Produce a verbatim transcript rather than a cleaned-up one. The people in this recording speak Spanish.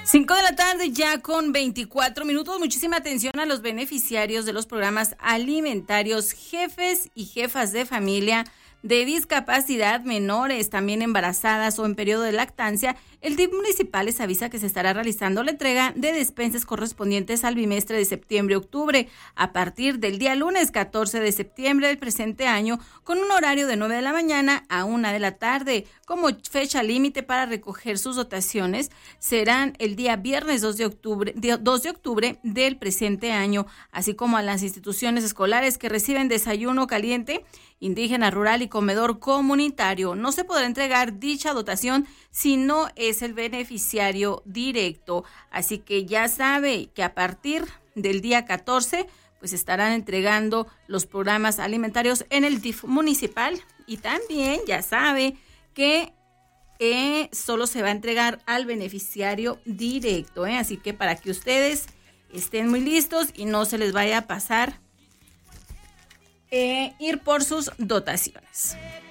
Cinco de la tarde ya con veinticuatro minutos. Muchísima atención a los beneficiarios de los programas alimentarios, jefes y jefas de familia de discapacidad, menores, también embarazadas o en periodo de lactancia. El D I F municipal les avisa que se estará realizando la entrega de despensas correspondientes al bimestre de septiembre-octubre a partir del día lunes catorce de septiembre del presente año, con un horario de nueve de la mañana a una de la tarde. Como fecha límite para recoger sus dotaciones serán el día viernes dos de octubre, dos de octubre del presente año, así como a las instituciones escolares que reciben desayuno caliente, indígena, rural y comedor comunitario. No se podrá entregar dicha dotación si no es el beneficiario directo. Así que ya sabe que a partir del día catorce, pues estarán entregando los programas alimentarios en el D I F municipal, y también ya sabe que eh, solo se va a entregar al beneficiario directo, ¿eh? Así que para que ustedes estén muy listos y no se les vaya a pasar Eh, ir por sus dotaciones.